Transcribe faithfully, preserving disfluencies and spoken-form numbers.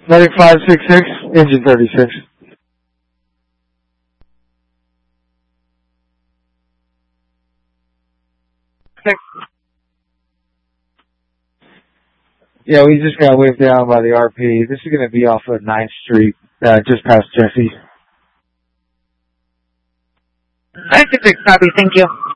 Medic five six six, engine thirty-six. Six. Yeah, we just got waved down by the R P. This is going to be off of ninth Street, uh, just past Jesse. nine six six, copy, thank you.